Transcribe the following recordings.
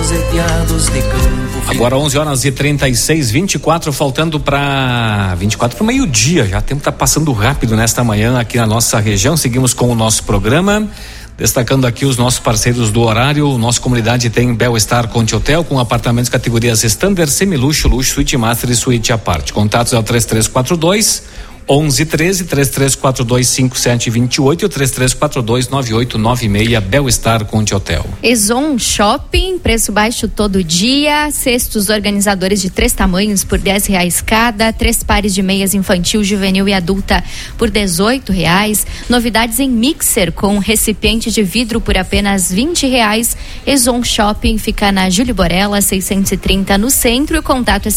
roseteados de campo. Agora 11h36, 24, faltando para 24 para o meio-dia. Já o tempo está passando rápido nesta manhã aqui na nossa região. Seguimos com o nosso programa. Destacando aqui os nossos parceiros do horário, nossa comunidade tem Bel-Estar Conte Hotel com apartamentos categorias Standard, Semiluxo, Luxo, Suite Master e Suite à parte. Contatos é o 3342-1113, 3342-5728 e o 3342-9896, Bel-Estar Conte Hotel. Exon Shopping, preço baixo todo dia, cestos organizadores de 3 tamanhos por R$10 cada, 3 pares de meias infantil, juvenil e adulta por R$18. Novidades em mixer com recipiente de vidro por apenas R$20. Exon Shopping fica na Júlio Borella 630 no centro e o contato é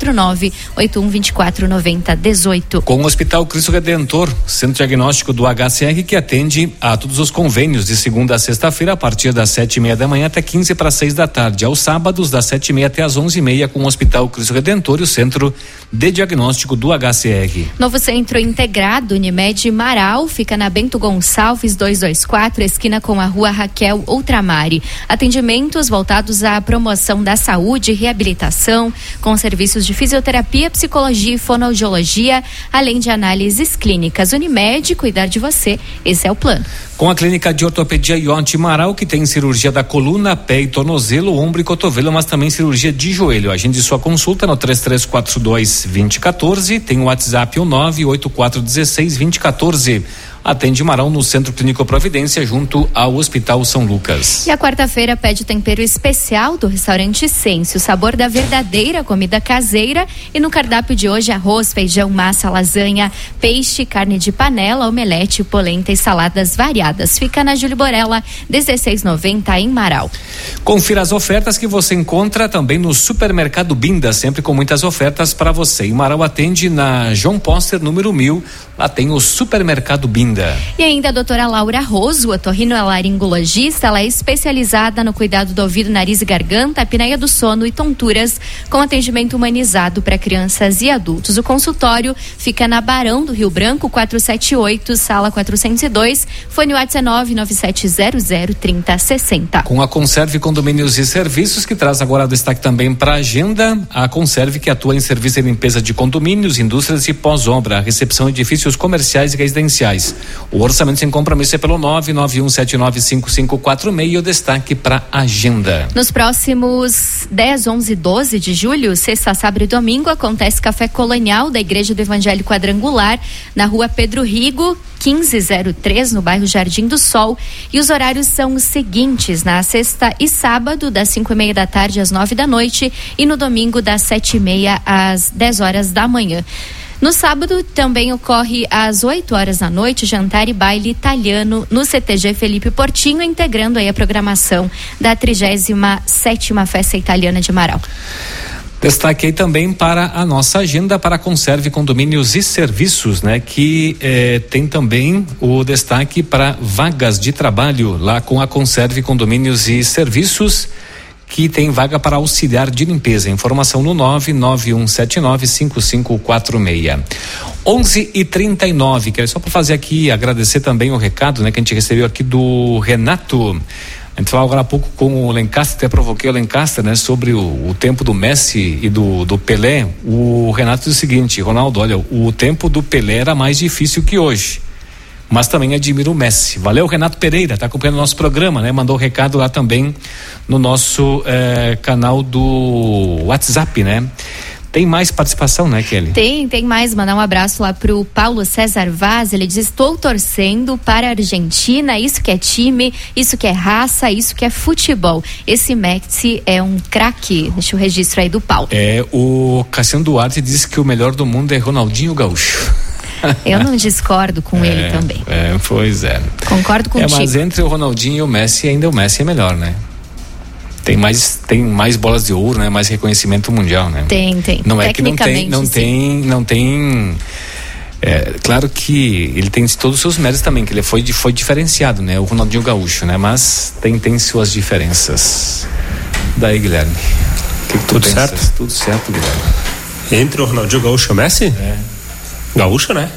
549-8124-9018. Com o Hospital Cristo Redentor, Centro Diagnóstico do HCR, que atende a todos os convênios de segunda a sexta-feira a partir das 7:30 da manhã até 15 para 6 da tarde, aos sábados das 7:30 até as 11:30 com o Hospital Cristo Redentor e o Centro de Diagnóstico do HCR. Novo Centro Integrado Unimed Marau fica na Bento Gonçalves 224, esquina com a Rua Raquel Outramari. Atendimentos voltados à promoção da saúde e reabilitação, com serviços de fisioterapia, psicologia e fonoaudiologia, além de análises clínicas. Unimed, cuidar de você, esse é o plano. Com a clínica de ortopedia Ionte Marau, que tem cirurgia da coluna, pé e tornozelo, ombro e cotovelo, mas também cirurgia de joelho. Agende sua consulta no 3342-2014, tem o WhatsApp 98416-2014. Atende Marão no Centro Clínico Providência, junto ao Hospital São Lucas. E a quarta-feira pede tempero especial do restaurante Sense, o sabor da verdadeira comida caseira. E no cardápio de hoje, arroz, feijão, massa, lasanha, peixe, carne de panela, omelete, polenta e saladas variadas. Fica na Júlio Borella, 1690 em Marau. Confira as ofertas que você encontra também no Supermercado Binda, sempre com muitas ofertas para você. Em Marau atende na João Poster, número 1000. Lá tem o Supermercado Binda. E ainda a doutora Laura Roso, otorrinolaringologista, ela é especializada no cuidado do ouvido, nariz e garganta, apneia do sono e tonturas, com atendimento humanizado para crianças e adultos. O consultório fica na Barão do Rio Branco, 478, sala 402, fone WhatsApp 997003060. Com a Conserve Condomínios e Serviços, que traz agora destaque também para a agenda, a Conserve, que atua em serviço e limpeza de condomínios, indústrias e pós-obra, recepção de edifícios comerciais e residenciais. O orçamento sem compromisso é pelo 991795546 e o destaque para a agenda. Nos próximos 10, 11 e 12 de julho, sexta, sábado e domingo, acontece Café Colonial da Igreja do Evangelho Quadrangular, na Rua Pedro Rigo, 1503, no bairro Jardim do Sol. E os horários são os seguintes: na sexta e sábado, das 5:30 da tarde às 9 da noite, e no domingo, das 7:30 às 10 horas da manhã. No sábado também ocorre às 8 horas da noite jantar e baile italiano no CTG Felipe Portinho, integrando aí a programação da 37ª Festa Italiana de Marau. Destaque aí também para a nossa agenda para a Conserve Condomínios e Serviços, né? Que tem também o destaque para vagas de trabalho lá com a Conserve Condomínios e Serviços, que tem vaga para auxiliar de limpeza. Informação no 991795546. 11h39. Quero só para fazer aqui, agradecer também o recado, né, que a gente recebeu aqui do Renato. A gente falou agora há pouco com o Lencastre, até provoquei o Lencastre, né, sobre o tempo do Messi e do Pelé. O Renato diz o seguinte: Ronaldo, olha, o tempo do Pelé era mais difícil que hoje, mas também admiro o Messi. Valeu, Renato Pereira, tá acompanhando o nosso programa, né? Mandou o recado lá também no nosso canal do WhatsApp, né? Tem mais participação, né, Kelly? Tem mais. Mandar um abraço lá pro Paulo César Vaz. Ele diz: estou torcendo para a Argentina, isso que é time, isso que é raça, isso que é futebol. Esse Messi é um craque. Deixa o registro aí do Paulo. O Cassiano Duarte disse que o melhor do mundo é Ronaldinho Gaúcho. Eu não discordo com ele também. Pois é. Concordo contigo. Mas entre o Ronaldinho e o Messi, ainda o Messi é melhor, né? Tem mais bolas de ouro, né? Mais reconhecimento mundial, né? Tem. Não é que não tem. Claro que ele tem todos os seus méritos também, que ele foi diferenciado, né? O Ronaldinho Gaúcho, né? Mas tem suas diferenças. Daí, Guilherme. Tudo certo? Tudo certo, Guilherme. Entre o Ronaldinho Gaúcho e o Messi? Gaúcho, né?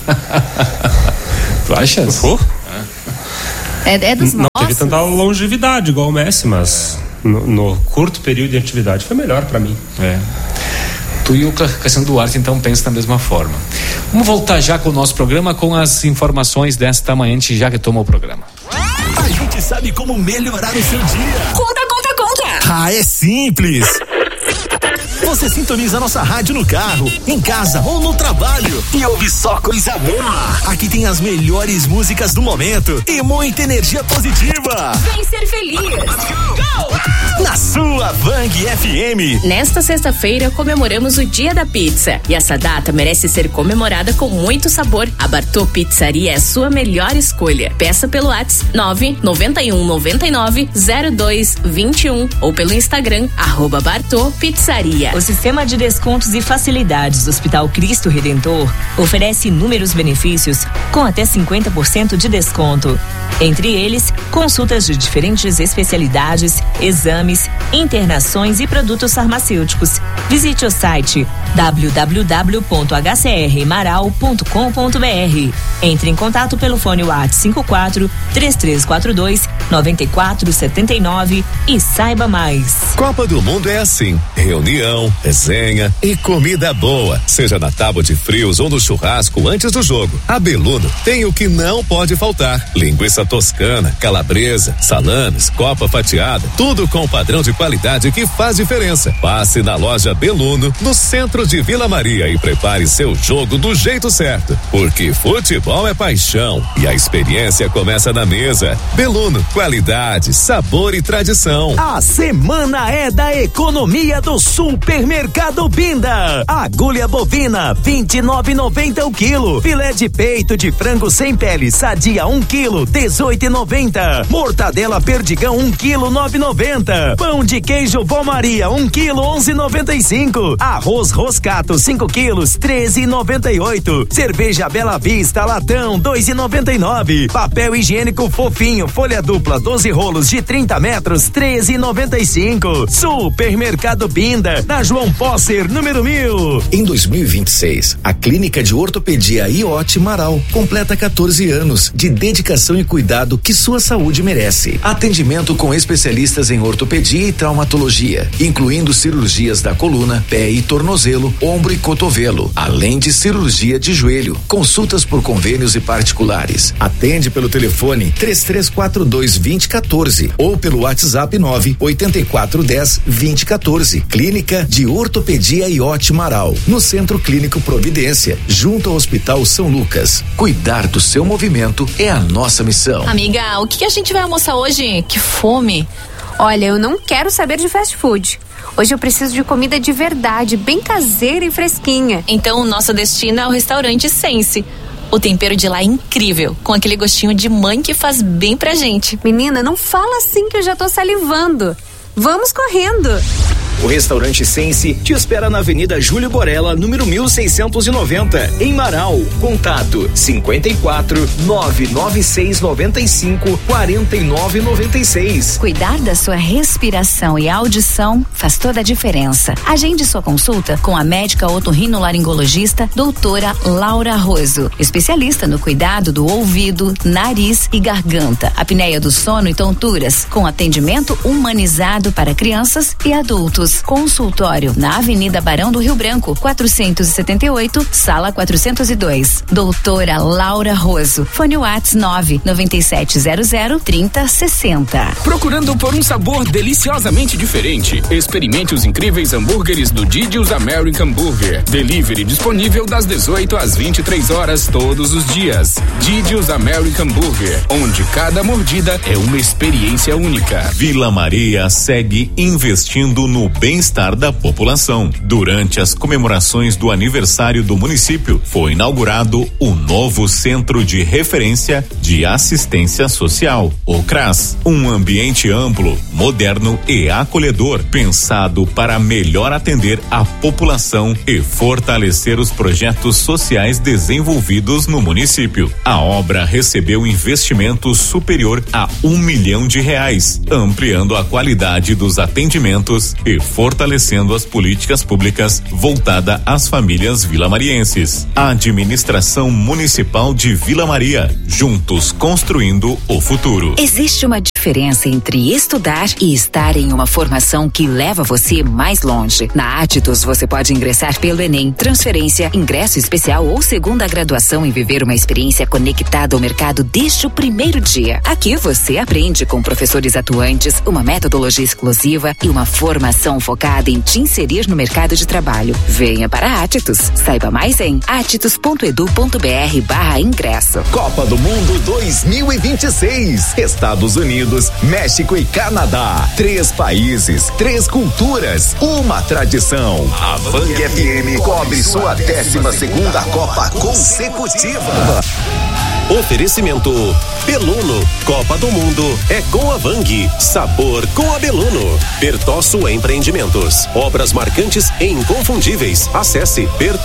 Tu achas? É dos nossos. Não teve tanta longevidade igual o Messi, mas no curto período de atividade foi melhor para mim. Tu e o Cassiano Duarte então pensam da mesma forma. Vamos voltar já com o nosso programa, com as informações desta manhã, a gente já retoma o programa. A gente sabe como melhorar o seu dia. Conta! É simples. Você sintoniza nossa rádio no carro, em casa ou no trabalho e ouve só coisa boa. Aqui tem as melhores músicas do momento e muita energia positiva. Vem ser feliz. Go! Na sua Vang FM. Nesta sexta-feira comemoramos o Dia da Pizza e essa data merece ser comemorada com muito sabor. A Bartô Pizzaria é a sua melhor escolha. Peça pelo WhatsApp 991990221 ou pelo Instagram @Bartô Pizzaria. O Sistema de Descontos e Facilidades do Hospital Cristo Redentor oferece inúmeros benefícios com até 50% de desconto. Entre eles, consultas de diferentes especialidades, exames, internações e produtos farmacêuticos. Visite o site www.hcrmaral.com.br. Entre em contato pelo fone WhatsApp 54-3342-9479 e saiba mais. Copa do Mundo é assim: reunião, resenha e comida boa, seja na tábua de frios ou no churrasco antes do jogo. A Beluno tem o que não pode faltar: linguiça toscana, calabresa, salames, copa fatiada, tudo com o padrão de qualidade que faz diferença. Passe na loja Beluno, no centro de Vila Maria, e prepare seu jogo do jeito certo, porque futebol é paixão e a experiência começa na mesa. Beluno, qualidade, sabor e tradição. A semana é da economia do Supermercado Binda. Agulha bovina 29,90 o quilo. Filé de peito de frango sem pele sadia 1 quilo 18,90. Mortadela perdigão 1 quilo 9,90. Pão de queijo Vó Maria 1 quilo 11,95. Arroz Roscato 5 quilos 13,98. Cerveja Bela Vista latão 2,99. Papel higiênico fofinho folha dupla 12 rolos de 30 metros 13,95. Supermercado Binda, na João Posser, número 1000. Em 2026, a Clínica de Ortopedia IOT Marau completa 14 anos de dedicação e cuidado que sua saúde merece. Atendimento com especialistas em ortopedia e traumatologia, incluindo cirurgias da coluna, pé e tornozelo, ombro e cotovelo, além de cirurgia de joelho. Consultas por convênios e particulares. Atende pelo telefone 3342-2014 ou pelo WhatsApp 98410-2014. Clínica de Ortopedia IOT Marau, no Centro Clínico Providência, junto ao Hospital São Lucas. Cuidar do seu movimento é a nossa missão. Amiga, o que a gente vai almoçar hoje? Que fome! Olha, eu não quero saber de fast food. Hoje eu preciso de comida de verdade, bem caseira e fresquinha. Então o nosso destino é o restaurante Sense. O tempero de lá é incrível, com aquele gostinho de mãe que faz bem pra gente. Menina, não fala assim que eu já tô salivando. Vamos correndo! O restaurante Sense te espera na Avenida Júlio Borella, número 1690, em Marau. Contato 54-99695-4996. Cuidar da sua respiração e audição faz toda a diferença. Agende sua consulta com a médica otorrinolaringologista doutora Laura Roso, especialista no cuidado do ouvido, nariz e garganta, apneia do sono e tonturas, com atendimento humanizado para crianças e adultos. Consultório na Avenida Barão do Rio Branco, 478, sala 402. Doutora Laura Roso. Fone WhatsApp 997003060. Procurando por um sabor deliciosamente diferente? Experimente os incríveis hambúrgueres do Didi's American Burger. Delivery disponível das 18 às 23 horas todos os dias. Didi's American Burger, onde cada mordida é uma experiência única. Vila Maria segue investindo no bem-estar da população. Durante as comemorações do aniversário do município, foi inaugurado o novo Centro de Referência de Assistência Social, o CRAS, um ambiente amplo, moderno e acolhedor, pensado para melhor atender a população e fortalecer os projetos sociais desenvolvidos no município. A obra recebeu investimento superior a R$1 milhão, ampliando a qualidade dos atendimentos e fortalecendo as políticas públicas voltada às famílias vilamarienses. A Administração Municipal de Vila Maria, juntos construindo o futuro. Existe uma diferença entre estudar e estar em uma formação que leva você mais longe. Na Attitus você pode ingressar pelo Enem, transferência, ingresso especial ou segunda graduação e viver uma experiência conectada ao mercado desde o primeiro dia. Aqui você aprende com professores atuantes, uma metodologia exclusiva e uma formação focada em te inserir no mercado de trabalho. Venha para a Attitus. Saiba mais em attitus.edu.br/ingresso. Copa do Mundo 2026. Estados Unidos, México e Canadá. 3 países, 3 culturas, uma tradição. A Vang FM cobre sua 12ª Copa consecutiva. Oferecimento Beluno. Copa do Mundo é com a Vang. Sabor com a Beluno. Bertosso Empreendimentos. Obras marcantes e inconfundíveis. Acesse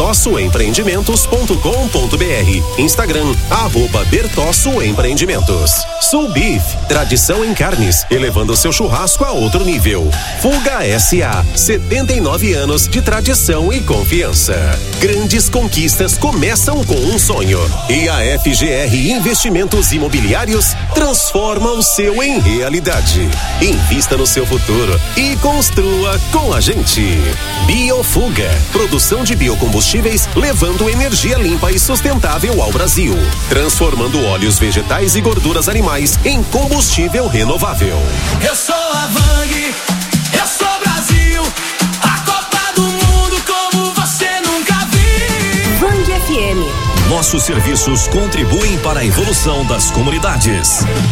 bertossoempreendimentos.com.br. Instagram @Bertosso Empreendimentos. Sul Beef. Tradição em carnes, elevando seu churrasco a outro nível. Fuga SA. 79 anos de tradição e confiança. Grandes conquistas começam com um sonho. E a FGR Investimentos Imobiliários transforma o seu em realidade. Invista no seu futuro e construa com a gente. Biofuga, produção de biocombustíveis levando energia limpa e sustentável ao Brasil, transformando óleos vegetais e gorduras animais em combustível renovável. Eu sou a Vang, eu sou Brasil, a Copa do Mundo como você nunca viu. Vang FM. Nossos serviços contribuem para a evolução das comunidades.